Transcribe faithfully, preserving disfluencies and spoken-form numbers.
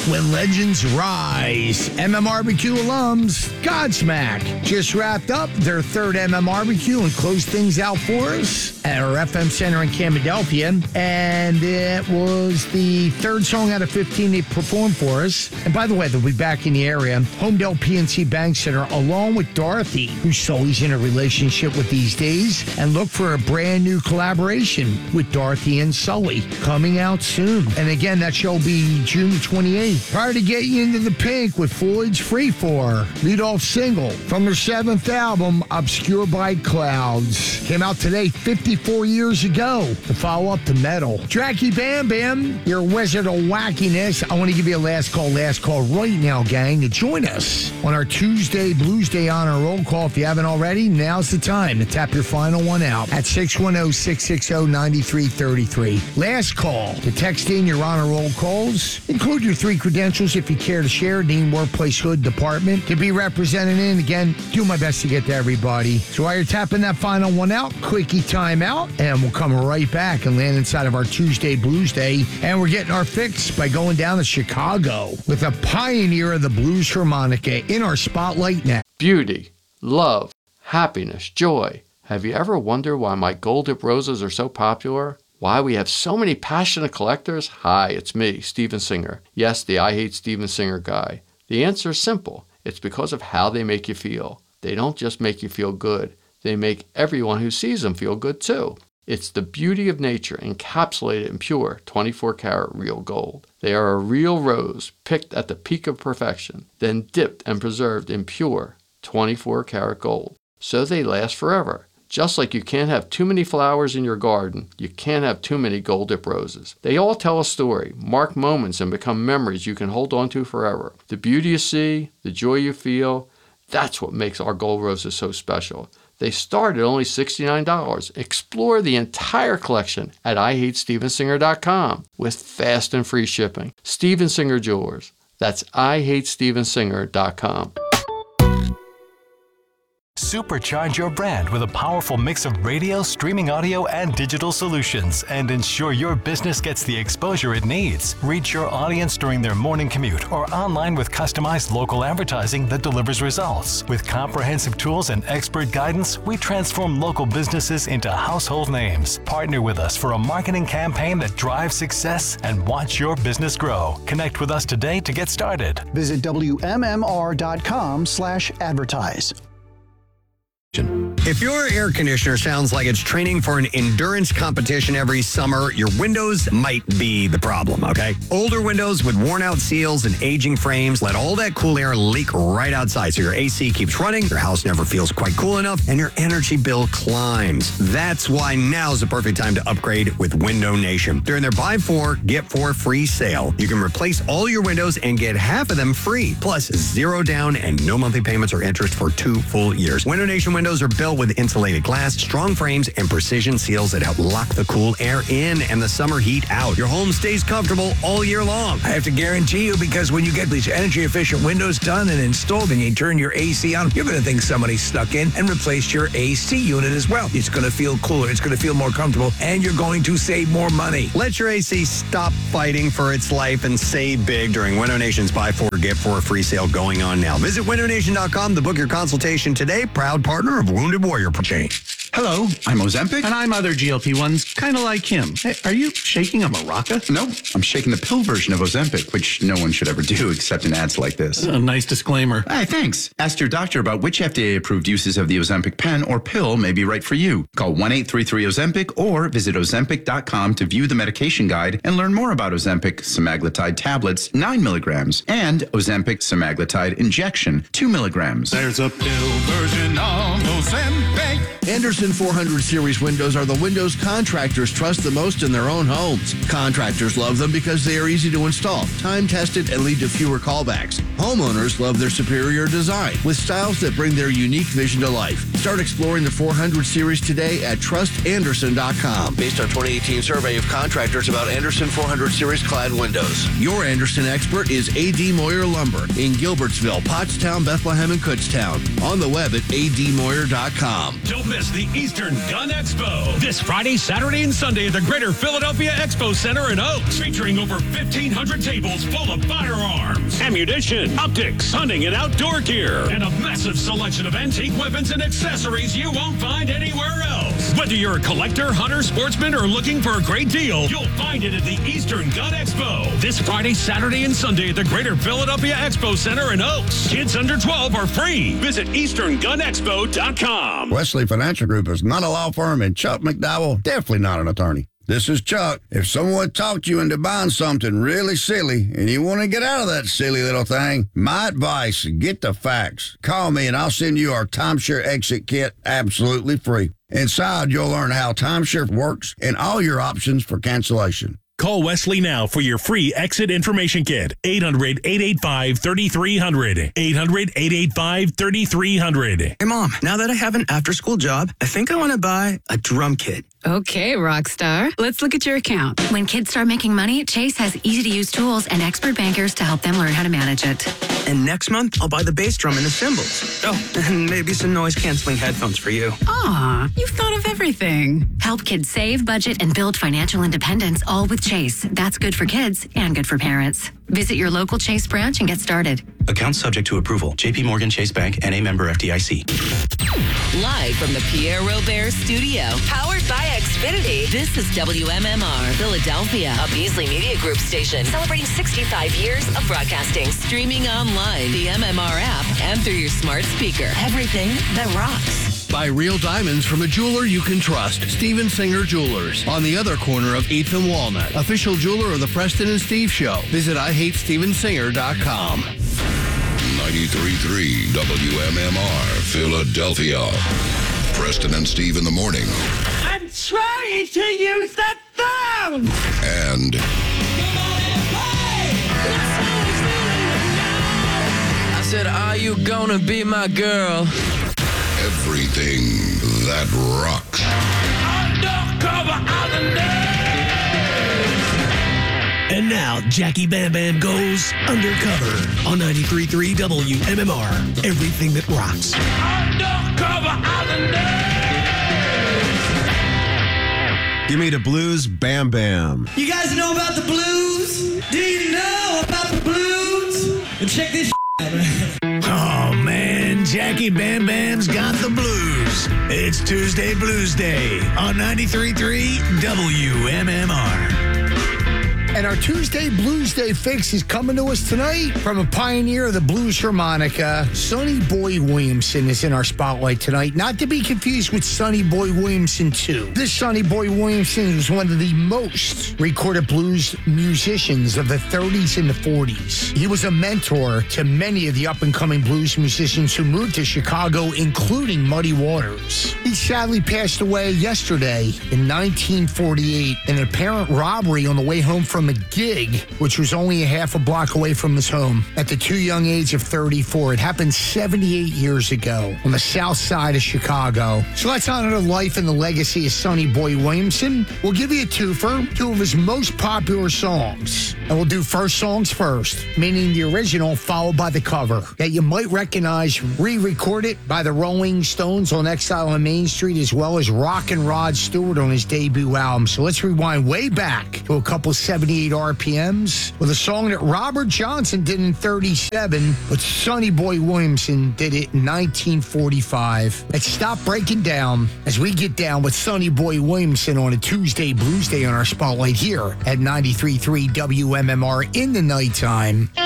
when legends rise. M M R B Q alums, Godsmack, just wrapped up their third M M R B Q and closed things out for us at our F M Center in Camden. And it was the third song out of fifteen they performed for us. And by the way, they'll be back in the area. Homedale P N C Bank Center, along with Dorothy, who's Sully's in a relationship with these days, and look for a brand new collaboration with Dorothy and Sully coming out soon. And again, that show will be June twenty-eighth. Prior to getting you into the pink with Floyd's Free For, lead-off single from their seventh album, Obscure by Clouds. Came out today, fifty-four years ago, to follow up to Metal. Jackie Bam Bam, your wizard of wackiness. I want to give you a last call, last call right now, gang, to join us on our Tuesday Blues Day Honor Roll Call. If you haven't already, now's the time to tap your final one out at six one zero, six six zero, nine three three three. Last call to text in your honor roll calls. Include your three credentials if you care to share. Dean Workplace Hood Department to be represented in. Again, do my best to get to everybody. So while you're tapping that final one out, quickie time out, and we'll come right back and land inside of our Tuesday Blues Day. And we're getting our fix by going down to Chicago with a pioneer of the blues harmonica in our spotlight now. Beauty, love, happiness, joy. Have you ever wondered why my gold dip roses are so popular? Why we have so many passionate collectors? Hi, it's me, Steven Singer. Yes, the I Hate Steven Singer guy. The answer is simple. It's because of how they make you feel. They don't just make you feel good. They make everyone who sees them feel good too. It's the beauty of nature encapsulated in pure twenty-four karat real gold. They are a real rose picked at the peak of perfection, then dipped and preserved in pure twenty-four karat gold. So they last forever. Just like you can't have too many flowers in your garden, you can't have too many gold dip roses. They all tell a story, mark moments, and become memories you can hold on to forever. The beauty you see, the joy you feel, that's what makes our gold roses so special. They start at only sixty-nine dollars. Explore the entire collection at I hate steven singer dot com with fast and free shipping. Steven Singer Jewelers. That's I hate steven singer dot com. Supercharge your brand with a powerful mix of radio, streaming audio, and digital solutions, and ensure your business gets the exposure it needs. Reach your audience during their morning commute or online with customized local advertising that delivers results. With comprehensive tools and expert guidance, we transform local businesses into household names. Partner with us for a marketing campaign that drives success and watch your business grow. Connect with us today to get started. Visit W M M R dot com slash advertise. If your air conditioner sounds like it's training for an endurance competition every summer, your windows might be the problem, okay? Older windows with worn out seals and aging frames let all that cool air leak right outside, so your A C keeps running, your house never feels quite cool enough, and your energy bill climbs. That's why now's the perfect time to upgrade with Window Nation. During their buy four, get four free sale, you can replace all your windows and get half of them free, plus zero down and no monthly payments or interest for two full years. Window Nation windows are built with insulated glass, strong frames, and precision seals that help lock the cool air in and the summer heat out. Your home stays comfortable all year long. I have to guarantee you, because when you get these energy-efficient windows done and installed and you turn your A C on, you're going to think somebody snuck in and replaced your A C unit as well. It's going to feel cooler, it's going to feel more comfortable, and you're going to save more money. Let your A C stop fighting for its life and save big during Window Nation's Buy Four, Get Four free sale going on now. Visit window nation dot com to book your consultation today. Proud partner of Wounded Warrior Chain. Hello, I'm Ozempic. And I'm other G L P ones, kind of like him. Hey, are you shaking a maraca? No, I'm shaking the pill version of Ozempic, which no one should ever do except in ads like this. A nice disclaimer. Hey, thanks. Ask your doctor about which F D A-approved uses of the Ozempic pen or pill may be right for you. Call one eight three three Ozempic or visit ozempic dot com to view the medication guide and learn more about Ozempic semaglutide tablets, nine milligrams, and Ozempic semaglutide injection, two milligrams. There's a pill version of Ozempic. Anderson four hundred series windows are the windows contractors trust the most in their own homes. Contractors love them because they are easy to install, time-tested, and lead to fewer callbacks. Homeowners love their superior design with styles that bring their unique vision to life. Start exploring the four hundred series today at trust anderson dot com. Based on twenty eighteen survey of contractors about Anderson four hundred series clad windows. Your Anderson expert is A D Moyer Lumber in Gilbertsville, Pottstown, Bethlehem, and Kutztown. On the web at a d moyer dot com. Don't miss the Eastern Gun Expo. This Friday, Saturday, and Sunday at the Greater Philadelphia Expo Center in Oaks, featuring over fifteen hundred tables full of firearms, ammunition, optics, hunting and outdoor gear, and a massive selection of antique weapons and accessories you won't find anywhere else. Whether you're a collector, hunter, sportsman, or looking for a great deal, you'll find it at the Eastern Gun Expo. This Friday, Saturday, and Sunday at the Greater Philadelphia Expo Center in Oaks. Kids under twelve are free. Visit eastern gun expo dot com. Wesley Financial Group is not a law firm, and Chuck McDowell, definitely not an attorney. This is Chuck. If someone talked you into buying something really silly and you want to get out of that silly little thing, my advice, get the facts. Call me and I'll send you our timeshare exit kit absolutely free. Inside, you'll learn how timeshare works and all your options for cancellation. Call Wesley now for your free exit information kit. eight hundred, eight eight five, three three zero zero. eight hundred, eight eight five, three three zero zero. Hey, Mom, now that I have an after-school job, I think I want to buy a drum kit. Okay, Rockstar. Let's look at your account. When kids start making money, Chase has easy-to-use tools and expert bankers to help them learn how to manage it. And next month, I'll buy the bass drum and the cymbals. Oh, and maybe some noise-canceling headphones for you. Aw, you've thought of everything. Help kids save, budget, and build financial independence, all with Chase. That's good for kids and good for parents. Visit your local Chase branch and get started. Account subject to approval. J P Morgan Chase Bank, N A member F D I C. Live from the Pierre Robert Studio, powered by Xfinity, this is W M M R Philadelphia, a Beasley Media Group station celebrating sixty-five years of broadcasting. Streaming online, the M M R app, and through your smart speaker. Everything that rocks. Buy real diamonds from a jeweler you can trust. Steven Singer Jewelers. On the other corner of eighth and Walnut. Official jeweler of the Preston and Steve Show. Visit I hate steven singer dot com. ninety-three point three W M M R Philadelphia. Preston and Steve in the morning. I'm trying to use that phone! And... I said, are you gonna be my girl? Everything that rocks. Undercover Islanders! And now, Jackie Bam Bam goes undercover on ninety-three point three W M M R. Everything that rocks. Undercover Islanders! Give me the blues, Bam Bam. You guys know about the blues? Do you know about the blues? And check this out, man. Oh, man, Jackie Bam Bam's got the blues. It's Tuesday Blues Day on ninety-three point three W M M R. And our Tuesday Blues Day fix is coming to us tonight from a pioneer of the blues harmonica. Sonny Boy Williamson is in our spotlight tonight, not to be confused with Sonny Boy Williamson two. This Sonny Boy Williamson was one of the most recorded blues musicians of the thirties and the forties. He was a mentor to many of the up-and-coming blues musicians who moved to Chicago, including Muddy Waters. He sadly passed away yesterday in nineteen forty-eight in an apparent robbery on the way home from a gig, which was only a half a block away from his home at the too young age of thirty-four. It happened seventy-eight years ago on the south side of Chicago. So let's honor the life and the legacy of Sonny Boy Williamson. We'll give you a twofer, two of his most popular songs. And we'll do first songs first, meaning the original followed by the cover that you might recognize re-recorded by the Rolling Stones on Exile on Main Street, as well as Rock and Rod Stewart on his debut album. So let's rewind way back to a couple seventy-eight R P Ms with a song that Robert Johnson did in thirty-seven, but Sonny Boy Williamson did it in nineteen forty-five. Let's stop breaking down as we get down with Sonny Boy Williamson on a Tuesday Blues Day on our spotlight here at ninety-three point three W M M R in the nighttime.